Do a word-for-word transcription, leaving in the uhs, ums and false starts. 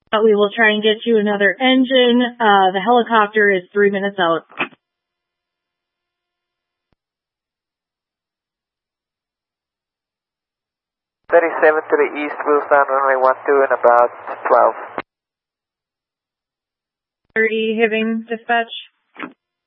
But we will try and get you another engine. Uh, the helicopter is three minutes out. thirty-seven to the east, wheels down, runway one two in about twelve. thirty, Hibbing, dispatch.